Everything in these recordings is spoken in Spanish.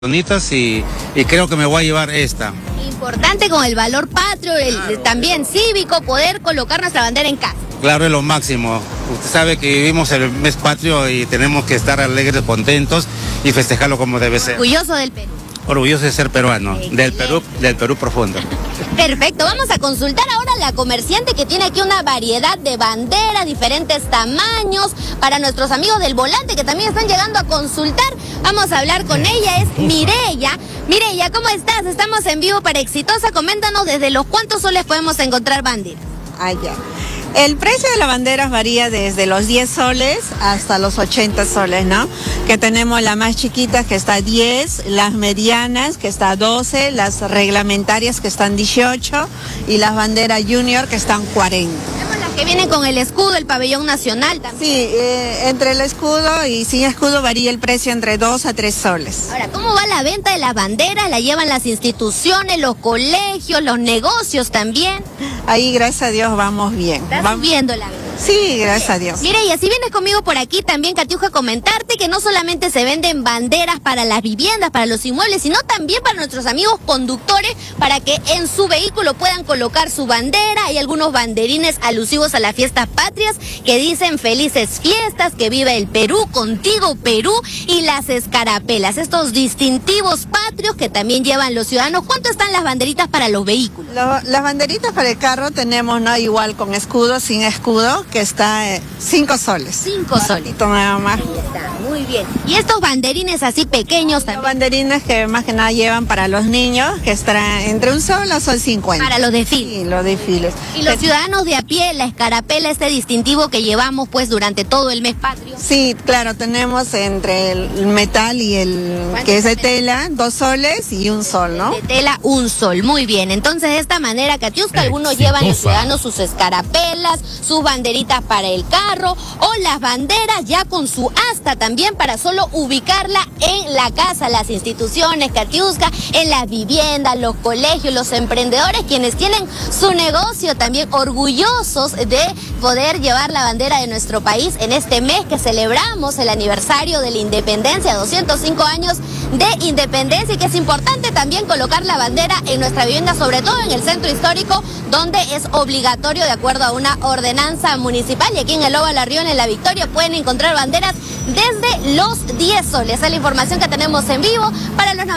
bonitas y creo que me voy a llevar esta. Importante con el valor patrio, también cívico, poder colocar nuestra bandera en casa. Claro, es lo máximo. Usted sabe que vivimos el mes patrio y tenemos que estar alegres, contentos y festejarlo como debe ser. Orgulloso del Perú. Orgulloso de ser peruano, del Perú profundo. Perfecto, vamos a consultar ahora a la comerciante que tiene aquí una variedad de banderas, diferentes tamaños, para nuestros amigos del volante que también están llegando a consultar. Vamos a hablar con ella, es Mireya. Mireya, ¿cómo estás? Estamos en vivo para Exitosa. Coméntanos desde los cuántos soles podemos encontrar banderas. Ya. El precio de las banderas varía desde los 10 soles hasta los 80 soles, ¿no? Que tenemos las más chiquitas que está a 10, las medianas que está a 12, las reglamentarias que están 18 y las banderas junior que están 40. Tenemos las que vienen con el escudo, el pabellón nacional también. Sí, entre el escudo y sin escudo varía el precio entre 2 a 3 soles. Ahora, ¿cómo va la venta de las banderas? ¿La llevan las instituciones, los colegios, los negocios también? Ahí, gracias a Dios, vamos bien. ¿Estás subiendo la venta? Sí, gracias a Dios. Mire, y así vienes conmigo por aquí también, Catiuja, comentarte que no solamente se venden banderas para las viviendas, para los inmuebles, sino también para nuestros amigos conductores, para que en su vehículo puedan colocar su bandera. Hay algunos banderines alusivos a las fiestas patrias que dicen felices fiestas, que vive el Perú, contigo Perú, y las escarapelas, estos distintivos patrios que también llevan los ciudadanos. ¿Cuánto están las banderitas para los vehículos? Las banderitas para el carro tenemos, ¿no? Igual con escudo, sin escudo, que está 5 soles. 5 soles. Nada más. Ahí está, muy bien. Y estos banderines así pequeños también. Los banderines que más que nada llevan para los niños, que están entre un sol a sol 50. Para los desfiles. Sí, los desfiles. Y los ciudadanos de a pie, la escarapela, este distintivo que llevamos pues durante todo el mes patrio. Sí, claro, tenemos entre el metal y el que es de tela, 2 soles y 1 sol, ¿no? De tela, 1 sol, muy bien. Entonces de esta manera, Catiusca, algunos llevan los ciudadanos sus escarapelas, sus banderitas para el carro o las banderas ya con su asta también para solo ubicarla en la casa, las instituciones, Catiusca, en las viviendas, los colegios, los emprendedores, quienes tienen su negocio también orgullosos de poder llevar la bandera de nuestro país en este mes que celebramos el aniversario de la independencia, 205 años de independencia, y que es importante también colocar la bandera en nuestra vivienda, sobre todo en el centro histórico, donde es obligatorio de acuerdo a una ordenanza municipal, y aquí en el Óvalo Arrión, en La Victoria, pueden encontrar banderas desde los 10 soles. Esa es la información que tenemos en vivo para los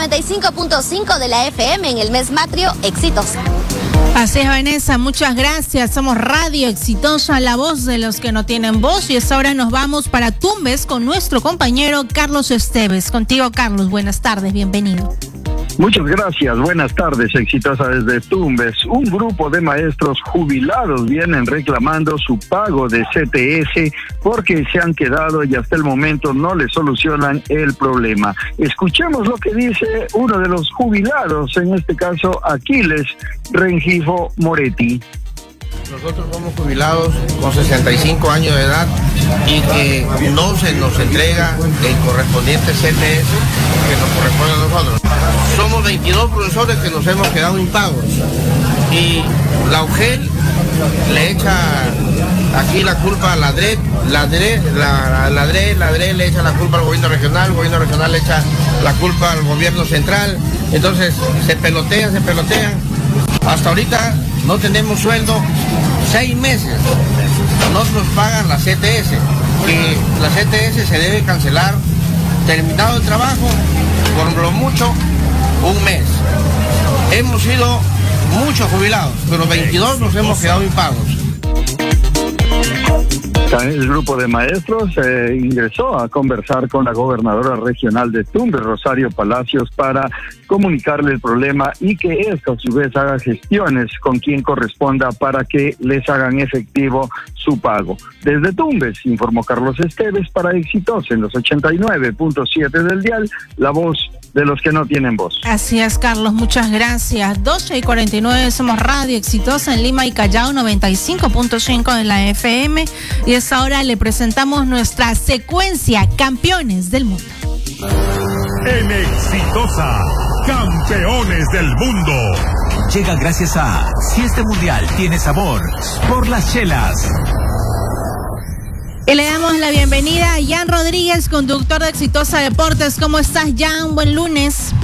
95.5 de la FM en el mes patrio Exitosa. Así es, Vanessa, muchas gracias. Somos Radio Exitosa, la voz de los que no tienen voz, y esta hora nos vamos para Tumbes con nuestro compañero Carlos Esteves. Contigo, Carlos, buenas tardes, bienvenido. Muchas gracias, buenas tardes, Exitosa desde Tumbes. Un grupo de maestros jubilados vienen reclamando su pago de CTS porque se han quedado y hasta el momento no le solucionan el problema. Escuchemos lo que dice uno de los jubilados, en este caso Aquiles Rengifo Moretti. Nosotros somos jubilados con 65 años de edad y que no se nos entrega el correspondiente CTS que nos corresponde a nosotros. Somos 22 profesores que nos hemos quedado impagos y la UGEL le echa aquí la culpa a la DRE le echa la culpa al gobierno regional, el gobierno regional le echa la culpa al gobierno central, entonces se pelotean. Hasta ahorita no tenemos sueldo, 6 meses, no nos pagan la CTS, que la CTS se debe cancelar terminado el trabajo, por lo mucho, 1 mes. Hemos sido muchos jubilados, pero 22 nos hemos quedado impagos. El grupo de maestros ingresó a conversar con la gobernadora regional de Tumbes, Rosario Palacios, para comunicarle el problema y que esto a su vez haga gestiones con quien corresponda para que les hagan efectivo su pago. Desde Tumbes, informó Carlos Esteves para Exitosa en los 89.7 del dial, la voz de los que no tienen voz. Así es, Carlos, muchas gracias. 12:49, somos Radio Exitosa en Lima y Callao, 95.5 en la FM, y a esta hora le presentamos nuestra secuencia Campeones del Mundo. En Exitosa, Campeones del Mundo. Llega gracias a Si este mundial tiene sabor, por las chelas. Y le damos la bienvenida a Jan Rodríguez, conductor de Exitosa Deportes. ¿Cómo estás, Jan? Buen lunes.